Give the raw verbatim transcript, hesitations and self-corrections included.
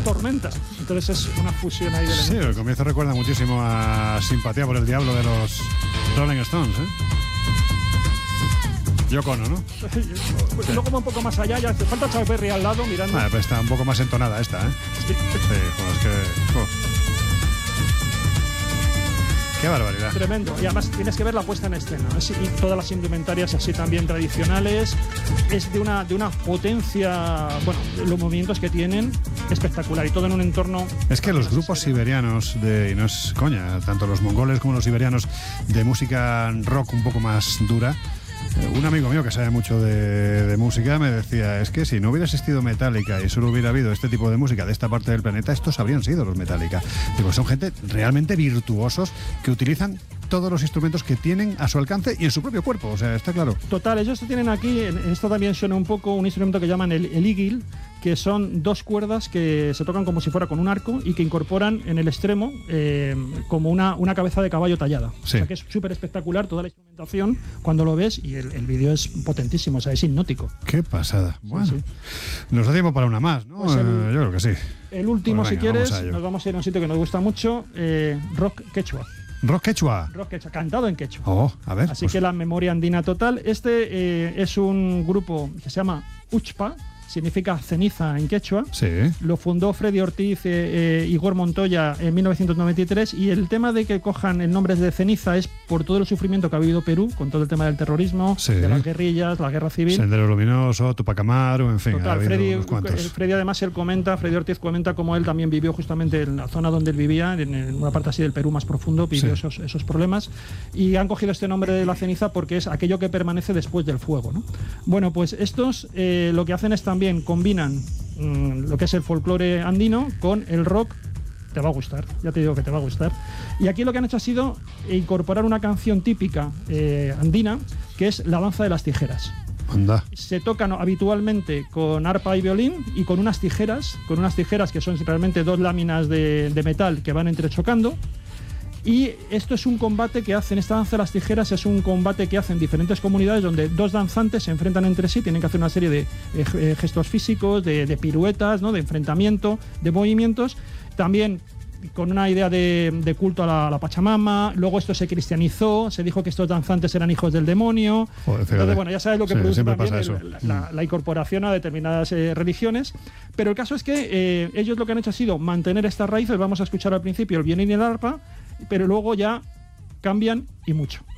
tormenta. Entonces es una fusión ahí de elementos. Sí, el comienzo recuerda muchísimo a Simpatía por el Diablo de los Rolling Stones, ¿eh? Yoko Ono, ¿no? Pues luego va un poco más allá, ya hace falta Chuck Berry al lado mirando. Ah, pues está un poco más entonada esta, ¿eh? Sí. Sí, joder, es que... jo. Qué barbaridad. Tremendo. Y además tienes que ver la puesta en escena. Es, y todas las indumentarias así también tradicionales. Es de una, de una potencia, bueno, los movimientos que tienen, espectacular. Y todo en un entorno... Es que los grupos siberianos de, y no es coña, tanto los mongoles como los siberianos de música rock un poco más dura, un amigo mío que sabe mucho de, de música me decía, es que si no hubiera existido Metallica y solo hubiera habido este tipo de música de esta parte del planeta, estos habrían sido los Metallica. Digo, son gente realmente virtuosos que utilizan todos los instrumentos que tienen a su alcance y en su propio cuerpo, o sea, está claro. Total, ellos tienen aquí, en esto también suena un poco un instrumento que llaman el, el igil, que son dos cuerdas que se tocan como si fuera con un arco y que incorporan en el extremo eh, como una, una cabeza de caballo tallada. Sí. O sea que es súper espectacular toda la instrumentación cuando lo ves y el, el vídeo es potentísimo, o sea, es hipnótico. Qué pasada. Bueno, Sí, sí. nos da tiempo para una más, ¿no? Pues el- Eh, yo creo que sí. El último, Pues venga, si quieres, vamos a ello. nos vamos a ir a un sitio que nos gusta mucho, eh, rock quechua. Rock quechua. Rock quechua, cantado en quechua. Oh, a ver. Así pues- que la memoria andina total. Este eh, es un grupo que se llama Uchpa, significa ceniza en quechua. Sí. Lo fundó Freddy Ortiz eh, eh, Igor Montoya en mil novecientos noventa y tres, y el tema de que cojan el nombre de ceniza es por todo el sufrimiento que ha vivido Perú con todo el tema del terrorismo, Sí. de las guerrillas, la guerra civil. Sendero Luminoso, Tupac Amaru, en fin, ha Total, habido Freddy, unos cuantos. eh, Freddy además él comenta, Freddy Ortiz comenta cómo él también vivió justamente en la zona donde él vivía, en, en una parte así del Perú más profundo, vivió Sí. esos, esos problemas, y han cogido este nombre de la ceniza porque es aquello que permanece después del fuego, ¿no? Bueno, pues estos eh, lo que hacen es también combinan mm, lo que es el folclore andino con el rock. Te va a gustar, ya te digo que te va a gustar. Y aquí lo que han hecho ha sido incorporar una canción típica eh, andina, que es la danza de las tijeras. Anda. Se tocan habitualmente con arpa y violín y con unas tijeras, con unas tijeras que son realmente dos láminas de, de metal que van entrechocando. Y esto es un combate que hacen, esta danza de las tijeras es un combate que hacen diferentes comunidades donde dos danzantes se enfrentan entre sí, tienen que hacer una serie de eh, gestos físicos, de, de piruetas, ¿no? De enfrentamiento, de movimientos. También con una idea de, de culto a la, a la Pachamama. Luego esto se cristianizó, se dijo que estos danzantes eran hijos del demonio. Joder, fíjate. Entonces, bueno, ya sabes lo que Sí, produce siempre también pasa el- eso. la, la incorporación a determinadas eh, religiones. Pero el caso es que eh, ellos lo que han hecho ha sido mantener estas raíces. Vamos a escuchar al principio el violín y el arpa, pero luego ya cambian y mucho.